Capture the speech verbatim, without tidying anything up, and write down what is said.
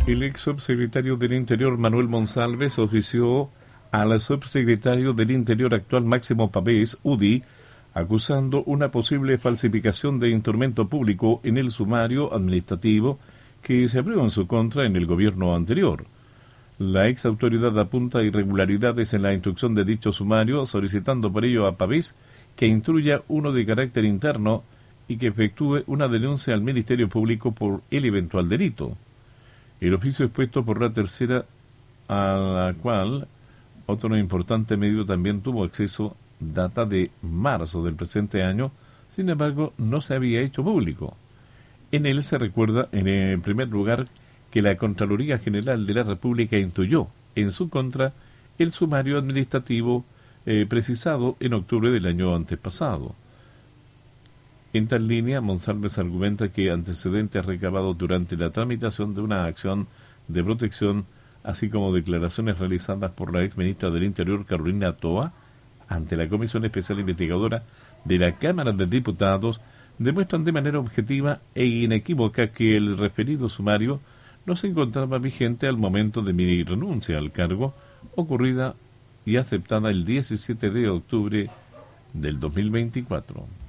El ex subsecretario del Interior Manuel Monsalves ofició al subsecretario del Interior actual Máximo Pavés, U D I, acusando una posible falsificación de instrumento público en el sumario administrativo que se abrió en su contra en el gobierno anterior. La ex autoridad apunta a irregularidades en la instrucción de dicho sumario, solicitando por ello a Pavés que instruya uno de carácter interno y que efectúe una denuncia al Ministerio Público por el eventual delito. El oficio expuesto por la tercera, a la cual otro importante medio también tuvo acceso, data de marzo del presente año, sin embargo no se había hecho público. En él se recuerda, en el primer lugar, que la Contraloría General de la República instruyó en su contra el sumario administrativo eh, precisado en octubre del año antepasado. En tal línea, Monsalves argumenta que antecedentes recabados durante la tramitación de una acción de protección, así como declaraciones realizadas por la ex ministra del Interior, Carolina Toa, ante la Comisión Especial Investigadora de la Cámara de Diputados, demuestran de manera objetiva e inequívoca que el referido sumario no se encontraba vigente al momento de mi renuncia al cargo, ocurrida y aceptada el diecisiete de octubre del dos mil veinticuatro.